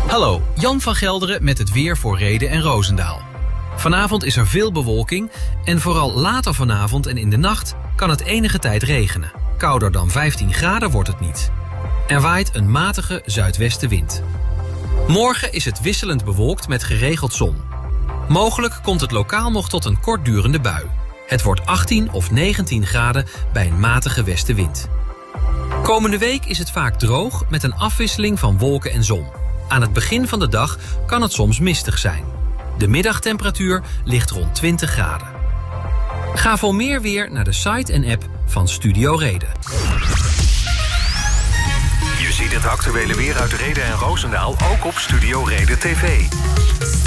Hallo, Jan van Gelderen met het weer voor Rheden en Roosendaal. Vanavond is er veel bewolking en vooral later vanavond en in de nacht kan het enige tijd regenen. Kouder dan 15 graden wordt het niet. Er waait een matige zuidwestenwind. Morgen is het wisselend bewolkt met geregeld zon. Mogelijk komt het lokaal nog tot een kortdurende bui. Het wordt 18 of 19 graden bij een matige westenwind. Komende week is het vaak droog met een afwisseling van wolken en zon. Aan het begin van de dag kan het soms mistig zijn. De middagtemperatuur ligt rond 20 graden. Ga voor meer weer naar de site en app van Studio Reden. Je ziet het actuele weer uit Rheden en Roosendaal ook op Studio Reden TV.